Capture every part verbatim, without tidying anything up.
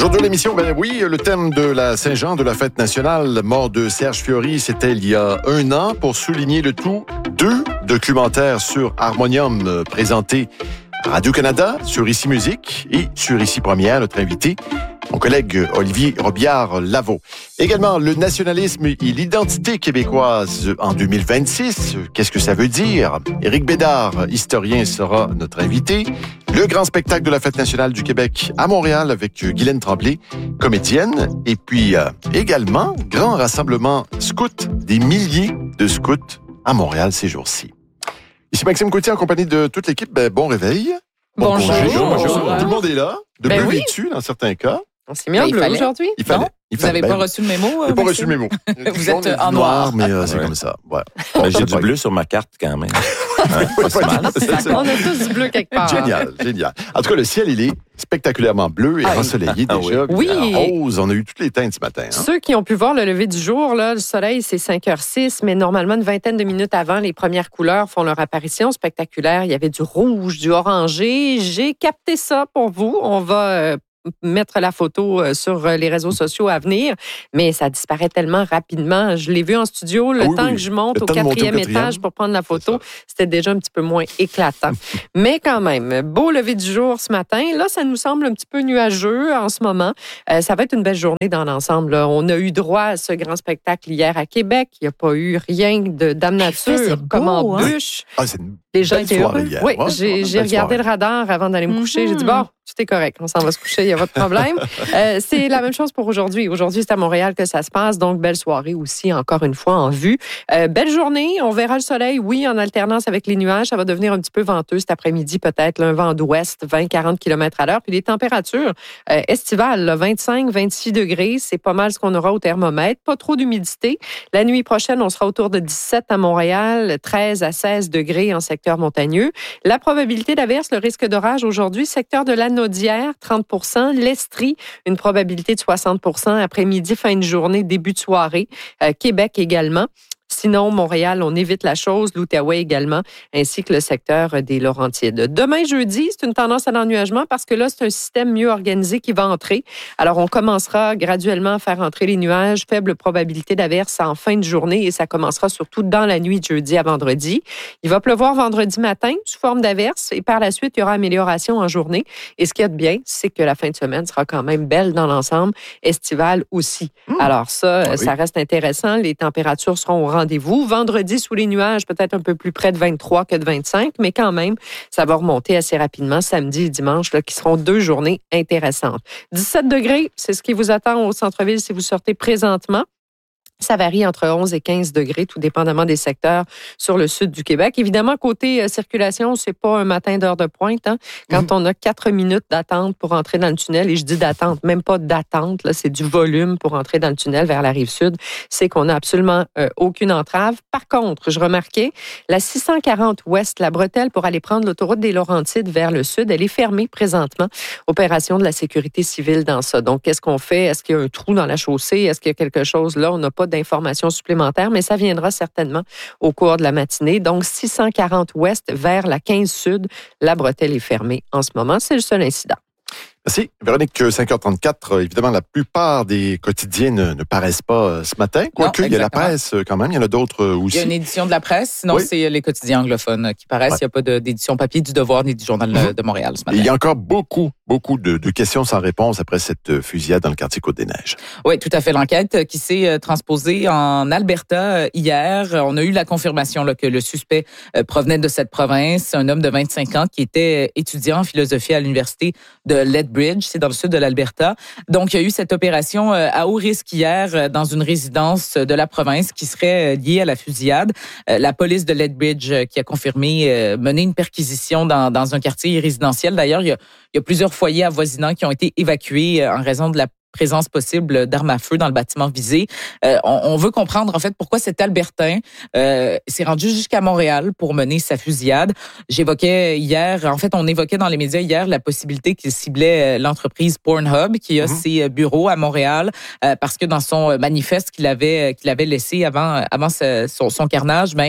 Aujourd'hui de l'émission, ben oui, le thème de la Saint-Jean, de la fête nationale, mort de Serge Fiori, c'était il y a un an. Pour souligner le tout, deux documentaires sur Harmonium euh, présentés à Radio-Canada, sur Ici Musique et sur Ici Première, notre invité, mon collègue Olivier Robillard-Lavaux. Également, le nationalisme et l'identité québécoise en deux mille vingt-six. Qu'est-ce que ça veut dire? Éric Bédard, historien, sera notre invité. Le grand spectacle de la Fête nationale du Québec à Montréal avec Guylaine Tremblay, comédienne. Et puis euh, également, grand rassemblement scout, des milliers de scouts à Montréal ces jours-ci. Ici Maxime Gauthier en compagnie de toute l'équipe. Ben, bon réveil. Bon Bonjour. congé. Bonjour. Tout le monde est là. De Ben bleu oui. vêtu dans certains cas. On s'est mis en Ben, il bleu fallait. aujourd'hui. Il fallait. Non? Il Vous fallait. n'avez Ben, pas reçu le mémo? J'ai pas reçu le mémo. Vous êtes en noir, noir. mais euh, c'est Ouais. comme ça. Ouais. Ben, j'ai C'est du pas- bleu sur ma carte quand même. Ouais, Ouais, pas si mal. c'est ça. On a tous du bleu quelque part. Génial, génial. En tout cas, le ciel, il est spectaculairement bleu et Ah, ensoleillé ah déjà. oui. Puis, euh, rose, on a eu toutes les teintes ce matin. Hein? Ceux qui ont pu voir le lever du jour, là, le soleil, c'est cinq heures six, mais normalement, une vingtaine de minutes avant, les premières couleurs font leur apparition spectaculaire. Il y avait du rouge, du orangé. J'ai capté ça pour vous. On va euh, mettre la photo euh, sur les réseaux sociaux à venir, mais ça disparaît tellement rapidement. Je l'ai vu en studio, le Ah oui, temps oui. que je monte Le au temps de monter au quatrième quatrième. étage pour prendre la photo, C'est c'était déjà un petit peu moins éclatant. Mais quand même, beau lever du jour ce matin. Là, ça nous semble un petit peu nuageux en ce moment. Euh, ça va être une belle journée dans l'ensemble. là. On a eu droit à ce grand spectacle hier à Québec. Il n'y a pas eu rien de Dame Nature c'est beau, comme en hein? bûche. Ah, c'est une Les gens belle étaient soirée heureux. hier. Oui, Ouais, j'ai ouais, j'ai belle regardé soirée. le radar avant d'aller me coucher. J'ai dit, bon, tout est correct, on s'en va se coucher, il n'y a pas de problème. Euh, c'est la même chose pour aujourd'hui. Aujourd'hui, c'est à Montréal que ça se passe, donc belle soirée aussi, encore une fois, en vue. Euh, belle journée, on verra le soleil, oui, en alternance avec les nuages. Ça va devenir un petit peu venteux cet après-midi, peut-être, là, un vent d'ouest, vingt à quarante kilomètres à l'heure. Puis les températures euh, estivales, là, vingt-cinq à vingt-six degrés, c'est pas mal ce qu'on aura au thermomètre. Pas trop d'humidité. La nuit prochaine, on sera autour de dix-sept à Montréal, treize à seize degrés en secteur montagneux. La probabilité d'averse, le risque d'orage aujourd'hui, secteur de la Naudière, trente pour cent, l'Estrie, une probabilité de soixante pour cent, après-midi, fin de journée, début de soirée, euh, Québec également. Sinon, Montréal, on évite la chose, l'Outaouais également, ainsi que le secteur des Laurentides. Demain, jeudi, c'est une tendance à l'ennuagement parce que là, c'est un système mieux organisé qui va entrer. Alors, on commencera graduellement à faire entrer les nuages, faible probabilité d'averse en fin de journée et ça commencera surtout dans la nuit de jeudi à vendredi. Il va pleuvoir vendredi matin sous forme d'averse et par la suite, il y aura amélioration en journée. Et ce qu'il y a de bien, c'est que la fin de semaine sera quand même belle dans l'ensemble, estivale aussi. Mmh. Alors ça, oui. ça reste intéressant. Les températures seront au rendez-vous. Vendredi, sous les nuages, peut-être un peu plus près de vingt-trois que de vingt-cinq, mais quand même, ça va remonter assez rapidement samedi et dimanche, là, qui seront deux journées intéressantes. dix-sept degrés, c'est ce qui vous attend au centre-ville si vous sortez présentement. Ça varie entre onze et quinze degrés, tout dépendamment des secteurs sur le sud du Québec. Évidemment, côté euh, circulation, c'est pas un matin d'heure de pointe. Hein? Quand mmh. on a quatre minutes d'attente pour entrer dans le tunnel, et je dis d'attente, même pas d'attente, là, c'est du volume pour entrer dans le tunnel vers la rive sud, c'est qu'on n'a absolument euh, aucune entrave. Par contre, je remarquais, la six cent quarante ouest, la bretelle pour aller prendre l'autoroute des Laurentides vers le sud, elle est fermée présentement. Opération de la sécurité civile dans ça. Donc, qu'est-ce qu'on fait? Est-ce qu'il y a un trou dans la chaussée? Est-ce qu'il y a quelque chose là? On n'a pas d'informations supplémentaires, mais ça viendra certainement au cours de la matinée. Donc, six cent quarante ouest vers la quinze sud, la bretelle est fermée en ce moment. C'est le seul incident. Merci. Véronique, cinq heures trente-quatre, évidemment, la plupart des quotidiens ne, ne paraissent pas ce matin. Quoique, il y a la presse quand même, il y en a d'autres aussi. Il y a une édition de la presse, sinon oui. c'est les quotidiens anglophones qui paraissent. Ouais. Il n'y a pas de, d'édition papier du Devoir ni du Journal mmh. de Montréal ce matin. Il y a encore beaucoup, beaucoup de, de questions sans réponse après cette fusillade dans le quartier Côte-des-Neiges. Oui, tout à fait. L'enquête qui s'est transposée en Alberta hier. On a eu la confirmation là, que le suspect provenait de cette province, un homme de vingt-cinq ans qui était étudiant en philosophie à l'université de Lethbridge, c'est dans le sud de l'Alberta. Donc, il y a eu cette opération à haut risque hier dans une résidence de la province qui serait liée à la fusillade. La police de Lethbridge qui a confirmé mener une perquisition dans, dans un quartier résidentiel. D'ailleurs, il y a, il y a plusieurs foyers avoisinants qui ont été évacués en raison de la présence possible d'armes à feu dans le bâtiment visé. Euh, on, on veut comprendre en fait pourquoi cet Albertain euh, s'est rendu jusqu'à Montréal pour mener sa fusillade. J'évoquais hier, en fait, on évoquait dans les médias hier la possibilité qu'il ciblait l'entreprise Pornhub qui a mmh. ses bureaux à Montréal euh, parce que dans son manifeste qu'il avait qu'il avait laissé avant avant ce, son, son carnage, ben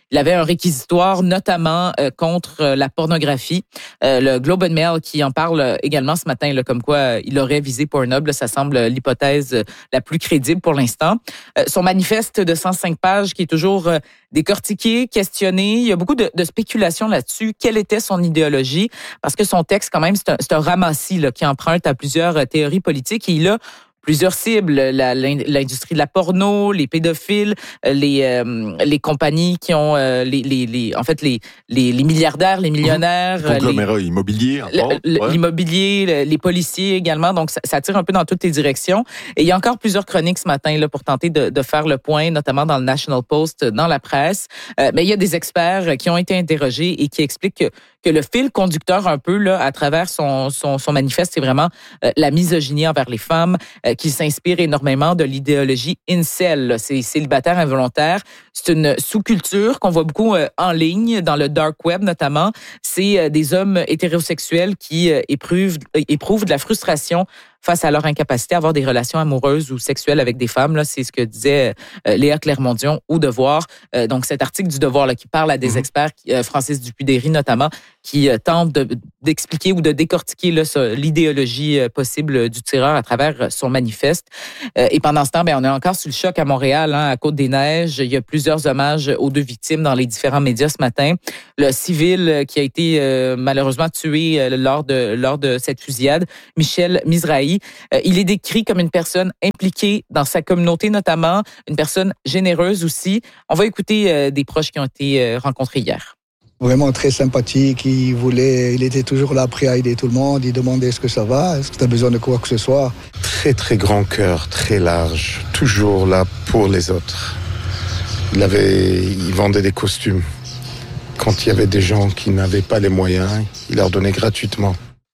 il avait un réquisitoire notamment euh, contre euh, la pornographie. Euh, le Globe and Mail qui en parle également ce matin, là, comme quoi euh, il aurait visé Pornhub. Là, ça semble l'hypothèse euh, la plus crédible pour l'instant. Euh, son manifeste de cent cinq pages qui est toujours euh, décortiqué, questionné. Il y a beaucoup de, de spéculations là-dessus. Quelle était son idéologie? Parce que son texte, quand même, c'est un, c'est un ramassis là, qui emprunte à plusieurs euh, théories politiques et il a plusieurs cibles, la, l'industrie de la porno, les pédophiles, les euh, les compagnies qui ont euh, les, les les en fait les les, les milliardaires, les millionnaires, mmh. conglomérats immobiliers, encore, le, ouais. l'immobilier, les policiers également. Donc ça, ça tire un peu dans toutes les directions. Et il y a encore plusieurs chroniques ce matin là pour tenter de, de faire le point, notamment dans le National Post, dans la presse. Euh, mais il y a des experts qui ont été interrogés et qui expliquent que que le fil conducteur un peu là à travers son son, son manifeste, c'est vraiment euh, la misogynie envers les femmes, euh, qui s'inspire énormément de l'idéologie incel, là, c'est célibataire involontaire. C'est une sous-culture qu'on voit beaucoup euh, en ligne, dans le dark web notamment. C'est euh, des hommes hétérosexuels qui euh, éprouvent, euh, éprouvent de la frustration face à leur incapacité à avoir des relations amoureuses ou sexuelles avec des femmes. Là, c'est ce que disait euh, Léa Clermont-Dion au Devoir. Euh, donc, cet article du Devoir là, qui parle à des mmh. experts, euh, Francis Dupuy-Derry notamment, qui euh, tentent de, d'expliquer ou de décortiquer là, ça, l'idéologie euh, possible du tireur à travers son manifeste. Euh, et pendant ce temps, ben, on est encore sur le choc à Montréal, hein, à Côte-des-Neiges. Il y a plusieurs hommages aux deux victimes dans les différents médias ce matin. Le civil qui a été euh, malheureusement tué euh, lors de lors de cette fusillade, Michel Mizrahi. Euh, il est décrit comme une personne impliquée dans sa communauté notamment, une personne généreuse aussi. On va écouter euh, des proches qui ont été euh, rencontrés hier. Vraiment très sympathique, il voulait, il était toujours là prêt à aider tout le monde, il demandait est-ce que ça va, est-ce que tu as besoin de quoi que ce soit. Très très grand cœur, très large, toujours là pour les autres. Il avait, il vendait des costumes. Quand il y avait des gens qui n'avaient pas les moyens, il leur donnait gratuitement.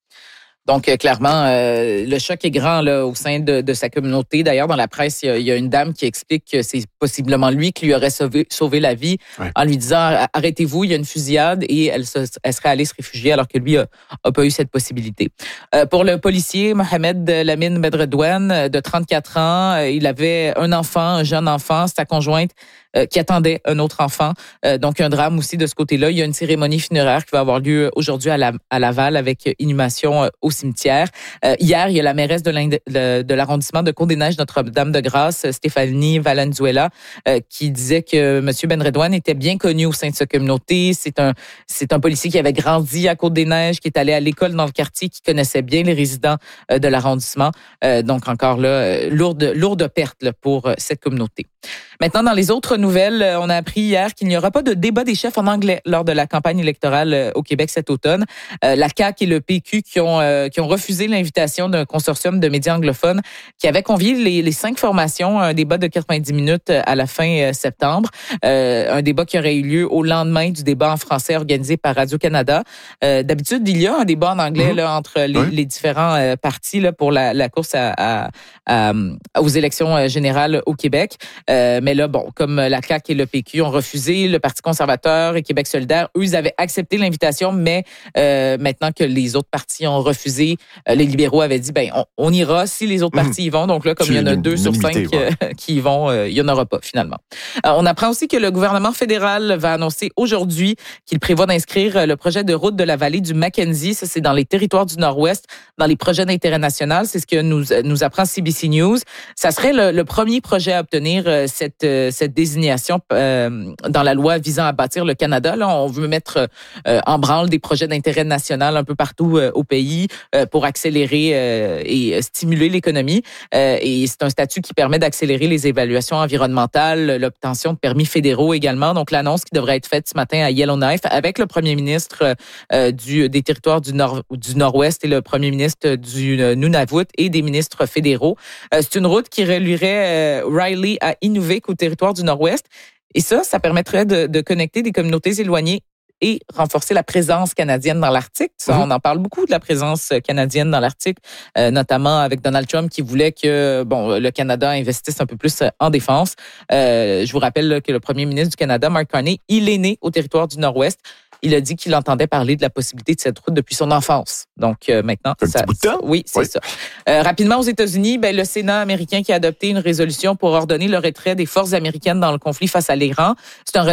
Donc, euh, clairement, euh, le choc est grand là, au sein de, de sa communauté. D'ailleurs, dans la presse, il y, a, il y a une dame qui explique que c'est possiblement lui qui lui aurait sauvé, sauvé la vie ouais. en lui disant « Arrêtez-vous, il y a une fusillade » et elle, se, elle serait allée se réfugier alors que lui a, a pas eu cette possibilité. Euh, pour le policier Mohamed Lamine Bedredouane, de trente-quatre ans, il avait un enfant, un jeune enfant, sa conjointe Euh, qui attendait un autre enfant. Euh, donc, un drame aussi de ce côté-là. Il y a une cérémonie funéraire qui va avoir lieu aujourd'hui à, la, à Laval avec inhumation euh, au cimetière. Euh, hier, il y a la mairesse de, de l'arrondissement de Côte-des-Neiges, Notre-Dame-de-Grâce, Stéphanie Valenzuela, euh, qui disait que M. Bedredouane était bien connu au sein de sa communauté. C'est un, c'est un policier qui avait grandi à Côte-des-Neiges, qui est allé à l'école dans le quartier, qui connaissait bien les résidents euh, de l'arrondissement. Euh, donc, encore là, euh, lourde, lourde perte là, pour euh, cette communauté. Maintenant, dans les autres nouvelles, on a appris hier qu'il n'y aura pas de débat des chefs en anglais lors de la campagne électorale au Québec cet automne. Euh, la C A Q et le P Q qui ont euh, qui ont refusé l'invitation d'un consortium de médias anglophones qui avait convié les, les cinq formations à un débat de quatre-vingt-dix minutes à la fin euh, septembre. Euh, un débat qui aurait eu lieu au lendemain du débat en français organisé par Radio-Canada. Euh, d'habitude, il y a un débat en anglais mmh. là, entre les, oui. les différents euh, partis là, pour la, la course à, à, à, aux élections générales au Québec. Euh, mais là, bon, comme la C A Q et le P Q ont refusé, le Parti conservateur et Québec solidaire, eux, ils avaient accepté l'invitation, mais euh, maintenant que les autres partis ont refusé, euh, les libéraux avaient dit, ben, on, on ira si les autres partis mmh. y vont. Donc là, comme il y en a deux sur cinq ouais. euh, qui y vont, euh, il n'y en aura pas finalement. Euh, on apprend aussi que le gouvernement fédéral va annoncer aujourd'hui qu'il prévoit d'inscrire le projet de route de la vallée du Mackenzie. Ça, c'est dans les territoires du Nord-Ouest, dans les projets d'intérêt national. C'est ce que nous, nous apprend C B C News. Ça serait le, le premier projet à obtenir euh, cette, euh, cette désignation euh, dans la loi visant à bâtir le Canada. Là, on veut mettre euh, en branle des projets d'intérêt national un peu partout euh, au pays euh, pour accélérer euh, et stimuler l'économie. Euh, et c'est un statut qui permet d'accélérer les évaluations environnementales, l'obtention de permis fédéraux également. Donc, l'annonce qui devrait être faite ce matin à Yellowknife avec le premier ministre euh, du, des territoires du, nord, du Nord-Ouest et le premier ministre du euh, Nunavut et des ministres fédéraux. Euh, c'est une route qui relierait euh, Riley à Inuvik au territoire du Nord-Ouest. Et ça, ça permettrait de, de connecter des communautés éloignées et renforcer la présence canadienne dans l'Arctique. Ça, on en parle beaucoup de la présence canadienne dans l'Arctique, euh, notamment avec Donald Trump qui voulait que bon le Canada investisse un peu plus en défense. Euh, je vous rappelle que le premier ministre du Canada, Mark Carney, il est né au territoire du Nord-Ouest. Il a dit qu'il entendait parler de la possibilité de cette route depuis son enfance. Donc euh, maintenant, un ça, petit bout de temps. Oui, c'est oui. ça. Euh, rapidement aux États-Unis, ben le Sénat américain qui a adopté une résolution pour ordonner le retrait des forces américaines dans le conflit face à l'Iran. C'est un revers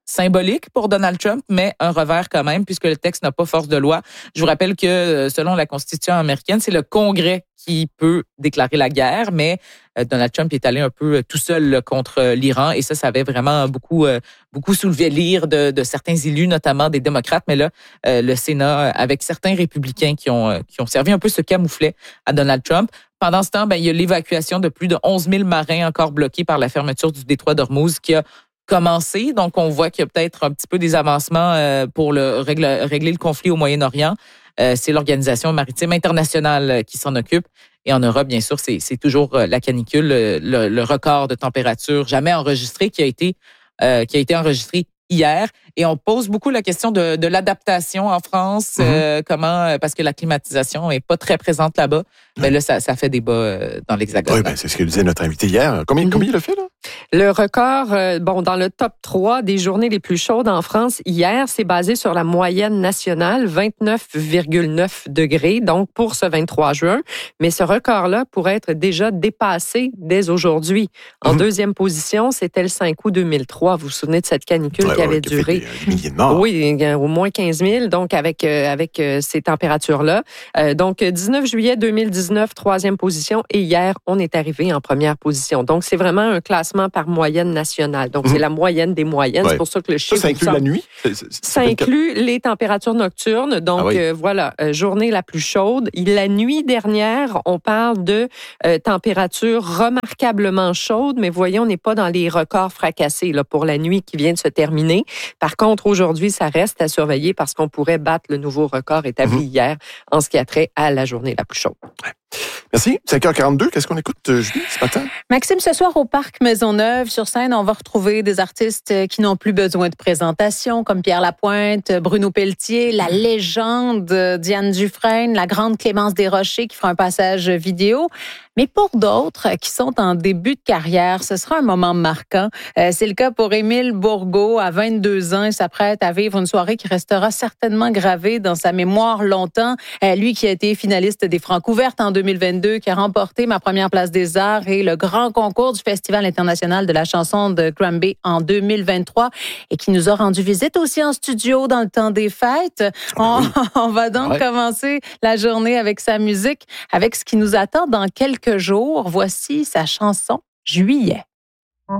symbolique pour Donald Trump, mais un revers quand même, puisque le texte n'a pas force de loi. Je vous rappelle que, selon la Constitution américaine, c'est le Congrès qui peut déclarer la guerre, mais Donald Trump est allé un peu tout seul contre l'Iran, et ça, ça avait vraiment beaucoup, beaucoup soulevé l'ire de, de certains élus, notamment des démocrates, mais là, le Sénat, avec certains républicains qui ont, qui ont servi un peu ce camouflet à Donald Trump. Pendant ce temps, ben, il y a l'évacuation de plus de onze mille marins encore bloqués par la fermeture du détroit d'Ormuz qui a commencé. Donc, on voit qu'il y a peut-être un petit peu des avancements euh, pour le, règle, régler le conflit au Moyen-Orient. Euh, c'est l'Organisation maritime internationale qui s'en occupe. Et en Europe, bien sûr, c'est, c'est toujours la canicule, le, le record de température jamais enregistré qui a été, euh, qui a été enregistré hier. Et on pose beaucoup la question de, de l'adaptation en France, mm-hmm. euh, comment, parce que la climatisation est pas très présente là-bas. Mais là, ça, ça fait débat euh, dans l'Hexagone. Oui, ben, c'est ce que disait notre invité hier. Combien, mm-hmm. combien il a fait, là? Le record, euh, bon, dans le top trois des journées les plus chaudes en France hier, c'est basé sur la moyenne nationale, vingt-neuf virgule neuf degrés, donc pour ce vingt-trois juin. Mais ce record-là pourrait être déjà dépassé dès aujourd'hui. En mmh. deuxième position, c'était le cinq août deux mille trois. Vous vous souvenez de cette canicule ouais, qui ouais, avait qui duré? Des, des milliers de morts. Oui, au moins quinze mille, donc avec, euh, avec euh, ces températures-là. Euh, donc, dix-neuf juillet deux mille dix-neuf, troisième position. Et hier, on est arrivé en première position. Donc, c'est vraiment un classement par moyenne nationale. Donc, mmh. c'est la moyenne des moyennes. Ouais. C'est pour ça que le chiffre... Ça, ça inclut la nuit? C'est, c'est, c'est ça inclut le... les températures nocturnes. Donc, ah oui. euh, voilà, euh, journée la plus chaude. La nuit dernière, on parle de euh, températures remarquablement chaudes, mais voyez, on n'est pas dans les records fracassés là, pour la nuit qui vient de se terminer. Par contre, aujourd'hui, ça reste à surveiller parce qu'on pourrait battre le nouveau record établi mmh. hier en ce qui a trait à la journée la plus chaude. Ouais. Merci. cinq heures quarante-deux, qu'est-ce qu'on écoute, Julie, ce matin? Maxime, ce soir au Parc Maisonneuve, sur scène, on va retrouver des artistes qui n'ont plus besoin de présentation, comme Pierre Lapointe, Bruno Pelletier, la légende Diane Dufresne, la grande Clémence Desrochers qui fera un passage vidéo. Mais pour d'autres qui sont en début de carrière, ce sera un moment marquant. Euh, c'est le cas pour Émile Bourgault, à vingt-deux ans. Il s'apprête à vivre une soirée qui restera certainement gravée dans sa mémoire longtemps. Euh, lui qui a été finaliste des Francouvertes en deux mille vingt-deux, qui a remporté ma première place des arts et le grand concours du Festival international de la chanson de Granby en deux mille vingt-trois et qui nous a rendu visite aussi en studio dans le temps des fêtes. On, on va donc ouais. commencer la journée avec sa musique, avec ce qui nous attend dans quelques jours. Voici sa chanson « Juillet ».